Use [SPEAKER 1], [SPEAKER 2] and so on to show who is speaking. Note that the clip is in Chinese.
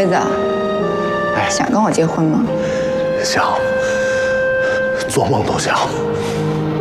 [SPEAKER 1] 辉子，想跟我结婚吗？
[SPEAKER 2] 想，做梦都想。